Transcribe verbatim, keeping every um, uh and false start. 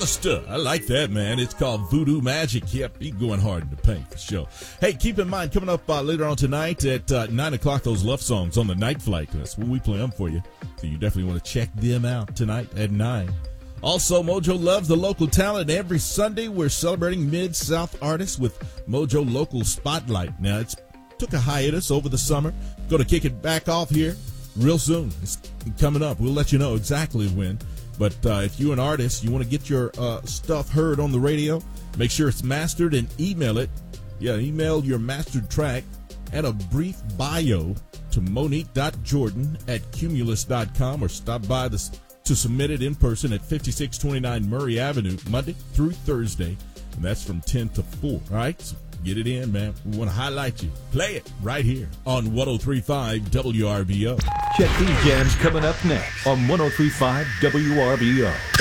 Buster. I like that, man. It's called Voodoo Magic. Yep, he's going hard in the paint for sure. Hey, keep in mind, coming up uh, later on tonight at uh, nine o'clock, those love songs on the Night Flight. That's when we play them for you. So you definitely want to check them out tonight at nine. Also, Mojo loves the local talent. Every Sunday, we're celebrating Mid-South artists with Mojo Local Spotlight. Now, it's took a hiatus over the summer. Going to kick it back off here real soon. It's coming up. We'll let you know exactly when. But uh, if you're an artist, you want to get your uh, stuff heard on the radio, make sure it's mastered and email it. Yeah, email your mastered track and a brief bio to monique dot jordan at cumulus dot com or stop by this to submit it in person at fifty-six twenty-nine Murray Avenue, Monday through Thursday. And that's from ten to four. All right? So get it in, man. We want to highlight you. Play it right here on one oh three point five W R B O. Check these jams coming up next on one oh three point five W R B O.